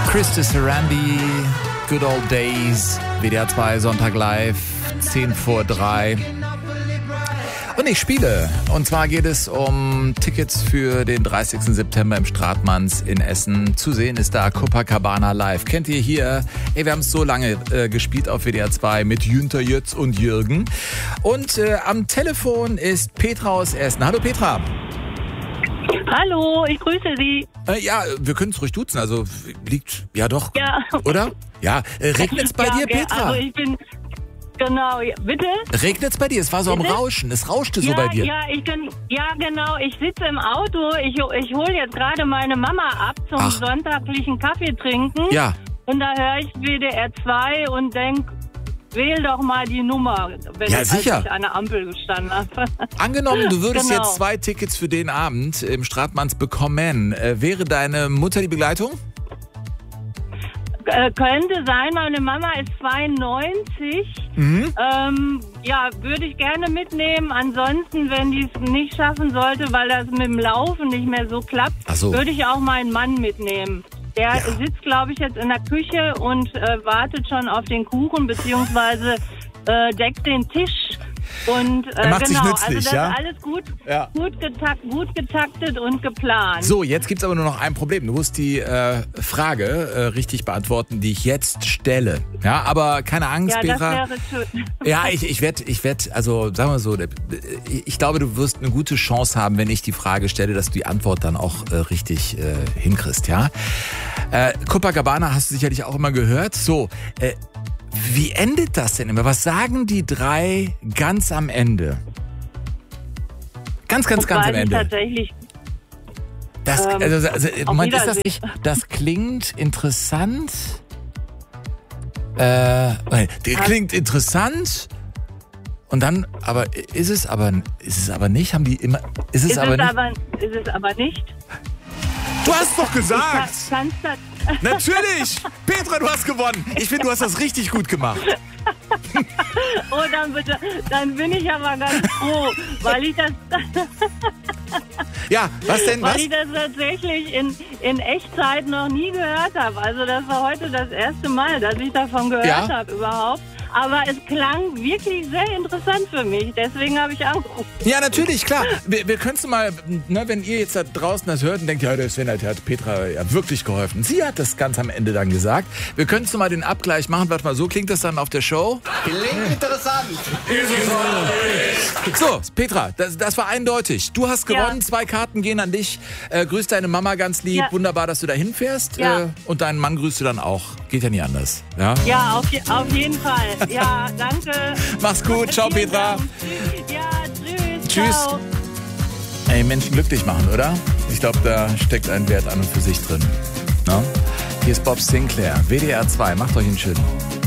Christy Sarandi, Good Old Days, WDR 2 Sonntag live, 10 vor 3. Und ich spiele. Und zwar geht es um Tickets für den 30. September im Stratmanns in Essen. Zu sehen ist da Copacabana live. Kennt ihr hier? Wir haben es so lange gespielt auf WDR 2 mit Jünter Jötz und Jürgen. Und am Telefon ist Petra aus Essen. Hallo Petra. Hallo, ich grüße Sie. Ja, wir können es ruhig duzen. Also liegt, ja doch, ja. Oder? Ja, regnet es bei dir, Petra? Also ich bin... Genau, ja, bitte? Regnet es bei dir? Es war so am Rauschen. Es rauschte so bei dir. Ja, genau. Ich sitze im Auto. Ich hole jetzt gerade meine Mama ab zum sonntaglichen Kaffee trinken. Ja. Und da höre ich WDR 2 und denke, wähl doch mal die Nummer, wenn ja, sicher. Ich an der Ampel gestanden habe. Angenommen, du würdest jetzt 2 Tickets für den Abend im Stratmanns bekommen. Wäre deine Mutter die Begleitung? Könnte sein, meine Mama ist 92. Ja, würde ich gerne mitnehmen. Ansonsten, wenn die es nicht schaffen sollte, weil das mit dem Laufen nicht mehr so klappt, würde ich auch meinen Mann mitnehmen. Der sitzt, glaube ich, jetzt in der Küche und wartet schon auf den Kuchen, beziehungsweise deckt den Tisch. Und macht sich nützlich, also das ist alles gut getaktet und geplant. So, jetzt gibt's aber nur noch ein Problem. Du musst die Frage richtig beantworten, die ich jetzt stelle. Ja, aber keine Angst, ja, Petra. Das wäre schön. Ja, ich werd, also sagen wir so, ich glaube, du wirst eine gute Chance haben, wenn ich die Frage stelle, dass du die Antwort dann auch richtig hinkriegst, ja? Copacabana hast du sicherlich auch immer gehört. So, wie endet das denn immer? Was sagen die 3 ganz am Ende? Ganz am Ende. Tatsächlich. Moment, ist das nicht? Das klingt interessant. Klingt interessant. Und dann, aber ist es aber nicht? Haben die immer? Ist es aber nicht? Du hast doch gesagt! Natürlich! Petra, du hast gewonnen! Ich finde, du hast das richtig gut gemacht. Oh, dann bin ich aber ganz froh, weil ich das... Ja, was denn? Weil ich das tatsächlich in Echtzeit noch nie gehört habe. Also das war heute das erste Mal, dass ich davon gehört habe überhaupt. Aber es klang wirklich sehr interessant für mich. Deswegen habe ich angerufen. Ja, natürlich, klar. Wir können es mal, ne, wenn ihr jetzt da draußen das hört und denkt, ja, der Sven hat Petra ja wirklich geholfen. Sie hat das ganz am Ende dann gesagt. Wir können es mal den Abgleich machen. Warte mal, so klingt das dann auf der Show. Klingt interessant. So, Petra, das war eindeutig. Du hast gewonnen. 2 Karten gehen an dich. Grüß deine Mama ganz lieb. Ja. Wunderbar, dass du da hinfährst. Ja. Und deinen Mann grüßt du dann auch. Geht ja nie anders. Ja, ja auf jeden Fall. Ja, danke. Mach's gut. Ciao, Petra. Ja, tschüss. Ciao. Ey, Menschen glücklich machen, oder? Ich glaube, da steckt ein Wert an und für sich drin. No? Hier ist Bob Sinclair, WDR 2. Macht euch einen schönen.